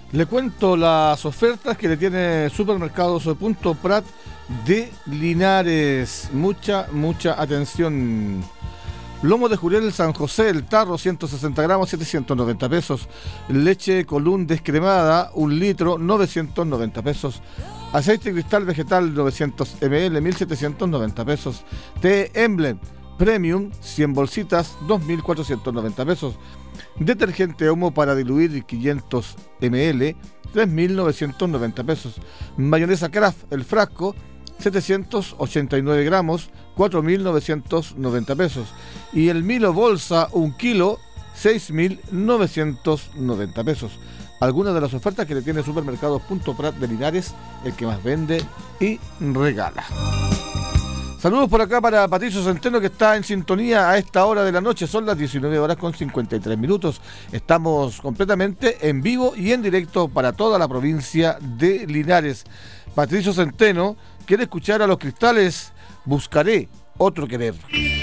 Le cuento las ofertas que le tiene Supermercados Punto Prat de Linares. Mucha atención. Lomo de jurel San José, el tarro, 160 gramos, 790 pesos. Leche Colún descremada, 1 litro, 990 pesos. Aceite cristal vegetal, 900 ml, 1.790 pesos. Té Emblem Premium, 100 bolsitas, 2.490 pesos. Detergente Omo para diluir, 500 ml, 3.990 pesos. Mayonesa Kraft, el frasco, 789 gramos, 4.990 pesos. Y el Milo Bolsa, 1 kilo, 6.990 pesos. Algunas de las ofertas que le tiene Supermercados Punto Prat de Linares, el que más vende y regala. Saludos por acá para Patricio Centeno, que está en sintonía a esta hora de la noche. Son las 19 horas con 53 minutos. Estamos completamente en vivo y en directo para toda la provincia de Linares. Patricio Centeno quiere escuchar a Los Cristales, Buscaré Otro Querer.